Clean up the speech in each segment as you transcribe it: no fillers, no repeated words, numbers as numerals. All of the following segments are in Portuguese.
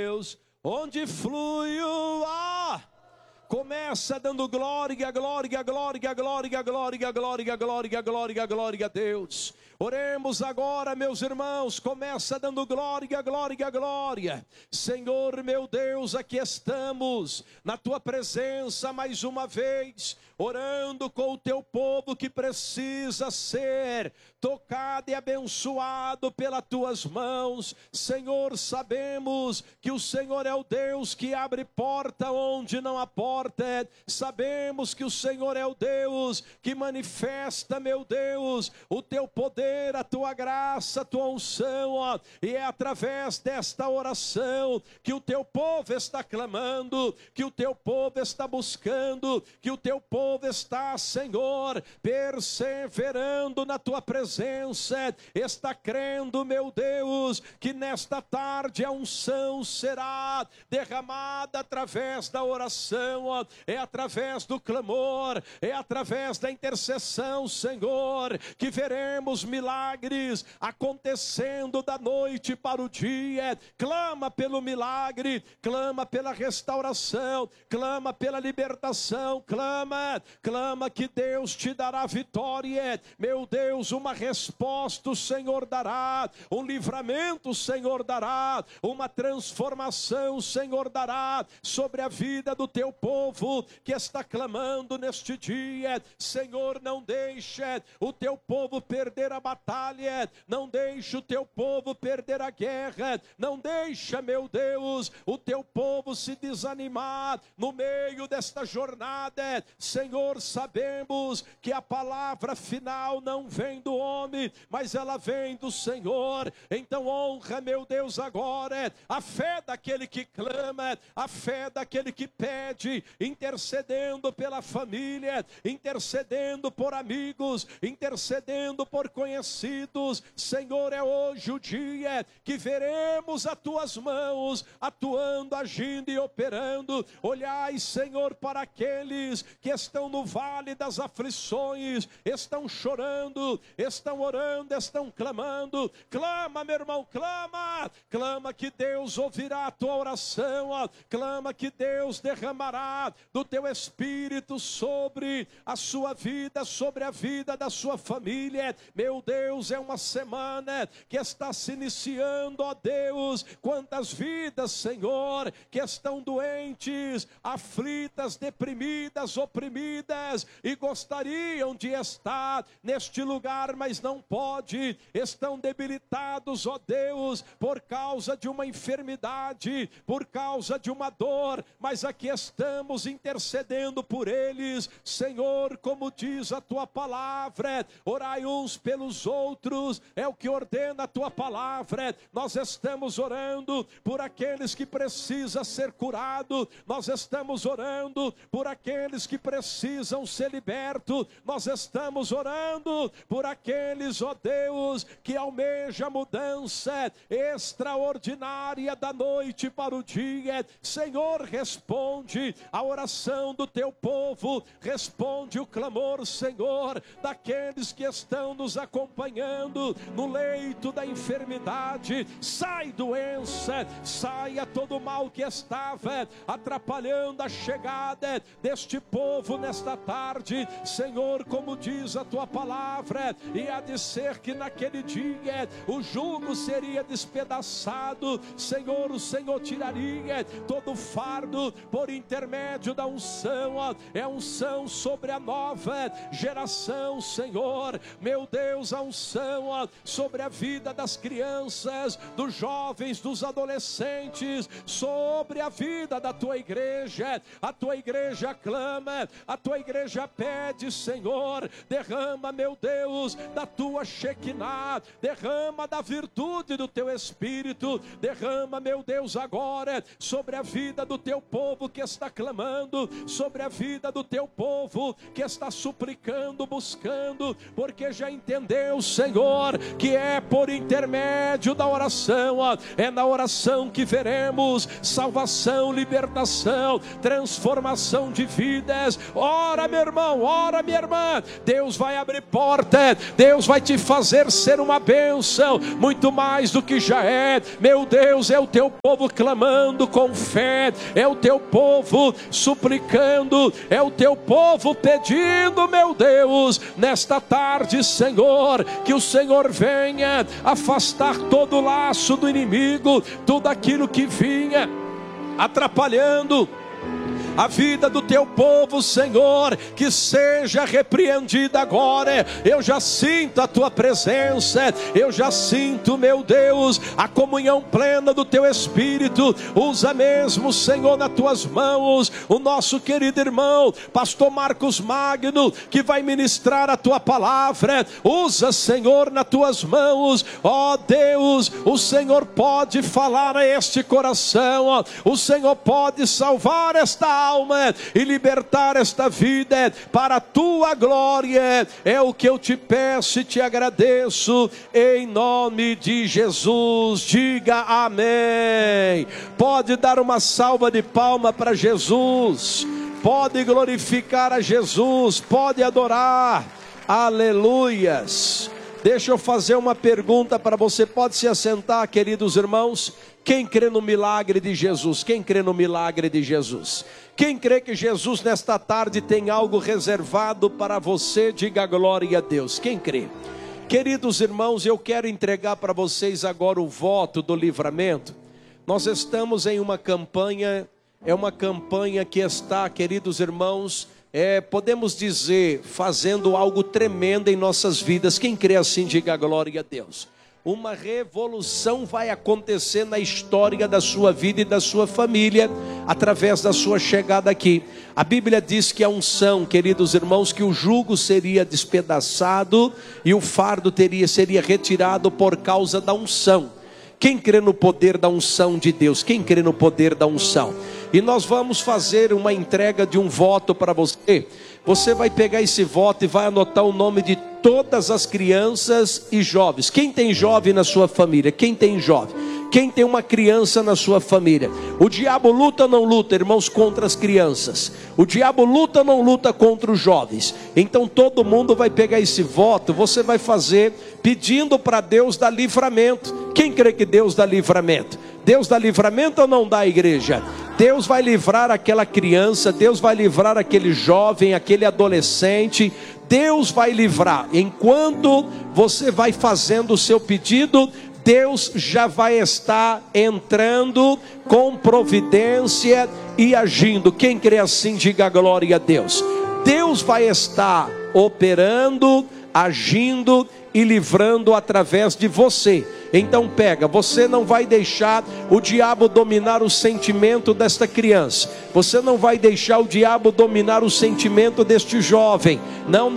Deus, onde flui o ar. Começa dando glória, glória, glória, glória, glória, glória, glória, glória, glória a Deus. Oremos agora, meus irmãos. Começa dando glória, glória, glória. Senhor meu Deus, aqui estamos na tua presença mais uma vez, orando com o teu povo que precisa ser tocado e abençoado pelas tuas mãos. Senhor, sabemos que o Senhor é o Deus que abre porta onde não há porta. Sabemos que o Senhor é o Deus que manifesta, meu Deus, o teu poder, a tua graça, a tua unção, ó. E é através desta oração que o teu povo está clamando, que o teu povo está buscando, que o teu povo está, Senhor, perseverando na tua presença, está crendo, meu Deus, que nesta tarde a unção será derramada através da oração, é através do clamor, é através da intercessão, Senhor, que veremos milagres acontecendo da noite para o dia. Clama pelo milagre, clama pela restauração, clama pela libertação, clama que Deus te dará vitória, meu Deus, uma resposta o Senhor dará, um livramento o Senhor dará, uma transformação o Senhor dará sobre a vida do teu povo que está clamando neste dia. Senhor, não deixe o teu povo perder a batalha, não deixe o teu povo perder a guerra, não deixa, meu Deus, o teu povo se desanimar no meio desta jornada. Senhor, sabemos que a palavra final não vem do homem, mas ela vem do Senhor. Então honra, meu Deus, agora a fé daquele que clama, a fé daquele que pede, intercedendo pela família, intercedendo por amigos, intercedendo por conhecidos. Senhor, é hoje o dia que veremos as tuas mãos atuando, agindo e operando. Olhai, Senhor, para aqueles que estão no vale das aflições, estão chorando, estão orando, estão clamando. Clama, meu irmão, clama que Deus ouvirá a tua oração, clama que Deus derramará do teu Espírito sobre a sua vida, sobre a vida da sua família. Meu Deus, é uma semana que está se iniciando, ó Deus. Quantas vidas, Senhor, que estão doentes, aflitas, deprimidas, oprimidas e gostariam de estar neste lugar, mas não pode, estão debilitados, ó Deus, por causa de uma enfermidade, por causa de uma dor, mas aqui estamos intercedendo por eles. Senhor, como diz a tua palavra, orai uns pelos outros, é o que ordena a tua palavra. Nós estamos orando por aqueles que precisam ser curados, nós estamos orando por aqueles que precisam ser libertos, nós estamos orando por aqueles, ó Deus, que almejam mudança extraordinária da noite para o dia. Senhor, responde a oração do teu povo, responde o clamor, Senhor, daqueles que estão nos acompanhando no leito da enfermidade. Sai doença, saia todo mal que estava atrapalhando a chegada deste povo nesta tarde. Senhor, como diz a tua palavra, e há de ser que naquele dia o jugo seria despedaçado. Senhor, o Senhor tiraria todo o fardo por intermédio da unção, é unção sobre a nova geração, Senhor. Meu Deus, a unção sobre a vida das crianças, dos jovens, dos adolescentes, sobre a vida da tua igreja. A tua igreja clama, a tua igreja pede, Senhor, derrama, meu Deus, da tua Shekinah, derrama da virtude do teu Espírito, derrama, meu Deus, agora sobre a vida do teu povo que está clamando. clamando sobre a vida do teu povo que está suplicando, buscando, porque já entendeu, Senhor, que é por intermédio da oração, é na oração que veremos salvação, libertação, transformação de vidas. Ora, meu irmão, ora, minha irmã, Deus vai abrir porta, Deus vai te fazer ser uma bênção, muito mais do que já é. Meu Deus, é o teu povo clamando com fé, é o teu povo suplicando, é o teu povo pedindo, meu Deus, nesta tarde, Senhor, que o Senhor venha afastar todo o laço do inimigo, tudo aquilo que vinha atrapalhando a vida do teu povo, Senhor, que seja repreendida agora. Eu já sinto a tua presença, eu já sinto, meu Deus, a comunhão plena do teu Espírito. Usa mesmo, Senhor, nas tuas mãos o nosso querido irmão, pastor Marcos Magno, que vai ministrar a tua palavra. Usa, Senhor, nas tuas mãos, ó Deus, o Senhor pode falar a este coração, ó. O Senhor pode salvar esta alma e libertar esta vida para a tua glória. É o que eu te peço e te agradeço em nome de Jesus. Diga amém. Pode dar uma salva de palma para Jesus, pode glorificar a Jesus, pode adorar. Aleluias. Deixa eu fazer uma pergunta para você. Pode se assentar, queridos irmãos. Quem crê no milagre de Jesus? Quem crê no milagre de Jesus? Quem crê que Jesus nesta tarde tem algo reservado para você? Diga glória a Deus. Quem crê? Queridos irmãos, eu quero entregar para vocês agora o voto do livramento. Nós estamos em uma campanha, é uma campanha que está, queridos irmãos, podemos dizer, fazendo algo tremendo em nossas vidas. Quem crê assim, diga glória a Deus. Uma revolução vai acontecer na história da sua vida e da sua família, através da sua chegada aqui. A Bíblia diz que a unção, queridos irmãos, que o jugo seria despedaçado e o fardo seria retirado por causa da unção. Quem crê no poder da unção de Deus? Quem crê no poder da unção? E nós vamos fazer uma entrega de um voto para você. Você vai pegar esse voto e vai anotar o nome de todas as crianças e jovens. Quem tem jovem na sua família? Quem tem jovem? Quem tem uma criança na sua família? O diabo luta ou não luta, irmãos, contra as crianças? O diabo luta ou não luta contra os jovens? Então todo mundo vai pegar esse voto, você vai fazer pedindo para Deus dar livramento. Quem crê que Deus dá livramento? Deus dá livramento ou não dá, igreja? Deus vai livrar aquela criança, Deus vai livrar aquele jovem, aquele adolescente. Deus vai livrar. Enquanto você vai fazendo o seu pedido, Deus já vai estar entrando com providência e agindo. Quem crê assim, diga glória a Deus. Deus vai estar operando, agindo e livrando através de você. Então pega, você não vai deixar o diabo dominar o sentimento desta criança. Você não vai deixar o diabo dominar o sentimento deste jovem. Não.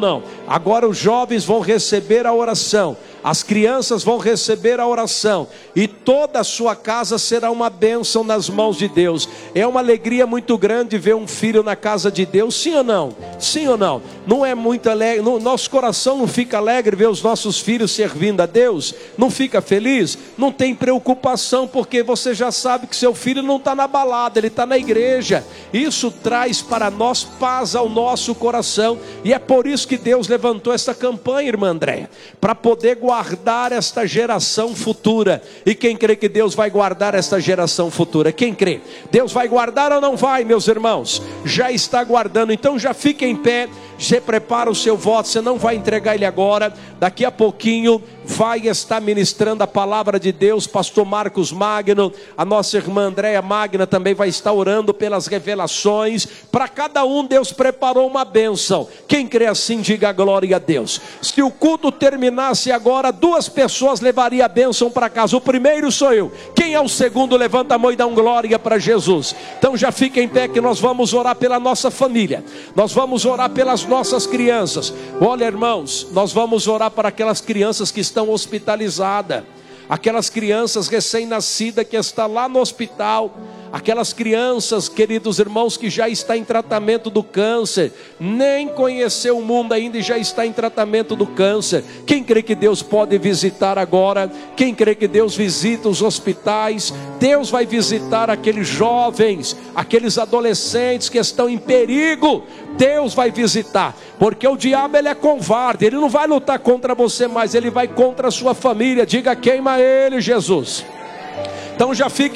Agora os jovens vão receber a oração. As crianças vão receber a oração. E toda a sua casa será uma bênção nas mãos de Deus. É uma alegria muito grande ver um filho na casa de Deus. Sim ou não? Sim ou não? Não é muito alegre? Nosso coração não fica alegre ver os nossos filhos servindo a Deus? Não fica feliz? Não tem preocupação, porque você já sabe que seu filho não está na balada, ele está na igreja. Isso traz para nós paz ao nosso coração. E é por isso que Deus levantou essa campanha, irmã Andréia, para poder guardar esta geração futura. E quem crê que Deus vai guardar esta geração futura? Quem crê? Deus vai guardar ou não vai, meus irmãos? Já está guardando. Então já fica em pé, já prepara o seu voto. Você não vai entregar ele agora. Daqui a pouquinho vai estar ministrando a palavra de Deus pastor Marcos Magno. A nossa irmã Andréia Magna também vai estar orando pelas revelações. Para cada um Deus preparou uma bênção. Quem crê assim, diga glória a Deus. Se o culto terminasse agora, 2 pessoas levariam a bênção para casa. O primeiro sou eu. Quem é o segundo? Levanta a mão e dá um glória para Jesus. Então já fica em pé, que nós vamos orar pela nossa família. Nós vamos orar pelas nossas crianças. Olha, irmãos, nós vamos orar para aquelas crianças que estão hospitalizadas, aquelas crianças recém-nascidas que estão lá no hospital. Aquelas crianças, queridos irmãos, que já está em tratamento do câncer, nem conheceu o mundo ainda e já está em tratamento do câncer. Quem crê que Deus pode visitar agora? Quem crê que Deus visita os hospitais? Deus vai visitar aqueles jovens, aqueles adolescentes que estão em perigo. Deus vai visitar, porque o diabo ele é covarde, ele não vai lutar contra você, mas ele vai contra a sua família. Diga: queima ele, Jesus. Então já fique